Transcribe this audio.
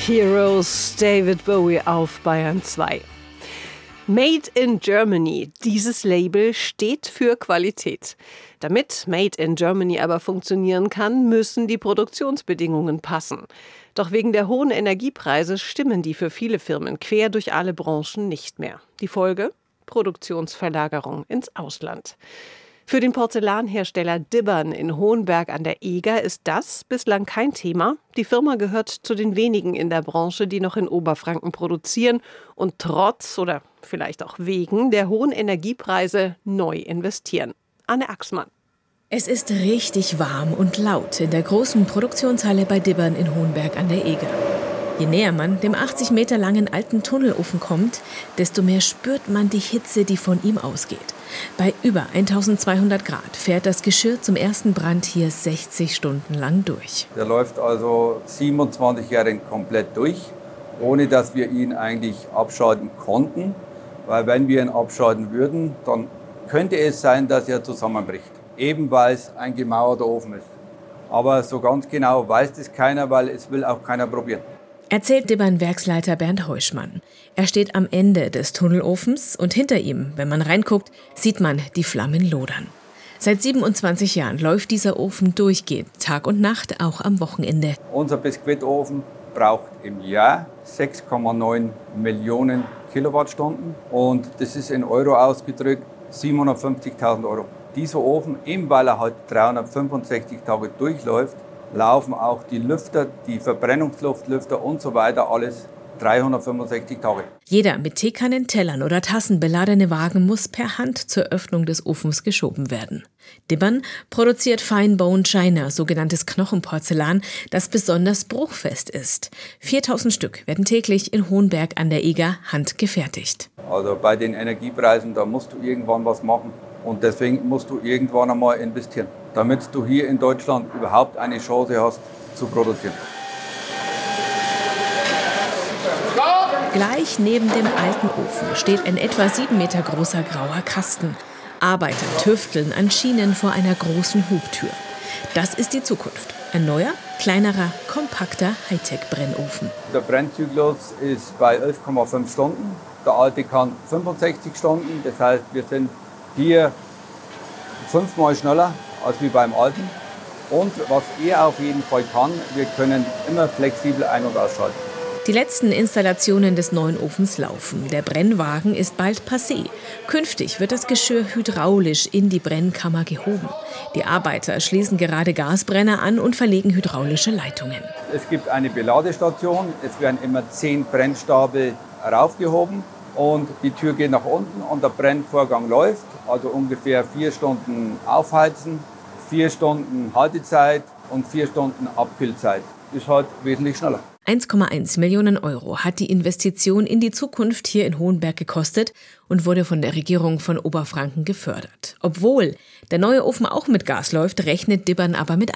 Heroes, David Bowie auf Bayern 2. Made in Germany, dieses Label steht für Qualität. Damit Made in Germany aber funktionieren kann, müssen die Produktionsbedingungen passen. Doch wegen der hohen Energiepreise stimmen die für viele Firmen quer durch alle Branchen nicht mehr. Die Folge? Produktionsverlagerung ins Ausland. Für den Porzellanhersteller Dibbern in Hohenberg an der Eger ist das bislang kein Thema. Die Firma gehört zu den wenigen in der Branche, die noch in Oberfranken produzieren und trotz oder vielleicht auch wegen der hohen Energiepreise neu investieren. Anne Axmann. Es ist richtig warm und laut in der großen Produktionshalle bei Dibbern in Hohenberg an der Eger. Je näher man dem 80 Meter langen alten Tunnelofen kommt, desto mehr spürt man die Hitze, die von ihm ausgeht. Bei über 1200 Grad fährt das Geschirr zum ersten Brand hier 60 Stunden lang durch. Der läuft also 27 Jahre komplett durch, ohne dass wir ihn eigentlich abschalten konnten. Weil wenn wir ihn abschalten würden, dann könnte es sein, dass er zusammenbricht. Eben weil es ein gemauerter Ofen ist. Aber so ganz genau weiß das keiner, weil es will auch keiner probieren. Erzählt Dibbern-Werksleiter Bernd Heuschmann. Er steht am Ende des Tunnelofens und hinter ihm, wenn man reinguckt, sieht man die Flammen lodern. Seit 27 Jahren läuft dieser Ofen durchgehend, Tag und Nacht, auch am Wochenende. Unser Biskuitofen braucht im Jahr 6,9 Millionen Kilowattstunden und das ist in Euro ausgedrückt 750.000 Euro. Dieser Ofen, eben weil er halt 365 Tage durchläuft, laufen auch die Lüfter, die Verbrennungsluftlüfter und so weiter, alles 365 Tage. Jeder mit Teekannen, Tellern oder Tassen beladene Wagen muss per Hand zur Öffnung des Ofens geschoben werden. Dibbern produziert Fine Bone China, sogenanntes Knochenporzellan, das besonders bruchfest ist. 4000 Stück werden täglich in Hohenberg an der Eger handgefertigt. Also bei den Energiepreisen, da musst du irgendwann was machen. Und deswegen musst du irgendwann einmal investieren, damit du hier in Deutschland überhaupt eine Chance hast, zu produzieren. Gleich neben dem alten Ofen steht ein etwa 7 Meter großer grauer Kasten. Arbeiter tüfteln an Schienen vor einer großen Hubtür. Das ist die Zukunft. Ein neuer, kleinerer, kompakter Hightech-Brennofen. Der Brennzyklus ist bei 11,5 Stunden. Der alte kann 65 Stunden. Das heißt, wir sind hier 5-mal schneller als wie beim alten. Und was er auf jeden Fall kann, wir können immer flexibel ein- und ausschalten. Die letzten Installationen des neuen Ofens laufen. Der Brennwagen ist bald passé. Künftig wird das Geschirr hydraulisch in die Brennkammer gehoben. Die Arbeiter schließen gerade Gasbrenner an und verlegen hydraulische Leitungen. Es gibt eine Beladestation. Es werden immer 10 Brennstapel raufgehoben. Und die Tür geht nach unten und der Brennvorgang läuft. Also ungefähr 4 Stunden aufheizen, 4 Stunden Haltezeit und 4 Stunden Abkühlzeit. Ist halt wesentlich schneller. 1,1 Millionen Euro hat die Investition in die Zukunft hier in Hohenberg gekostet und wurde von der Regierung von Oberfranken gefördert. Obwohl der neue Ofen auch mit Gas läuft, rechnet Dibbern aber mit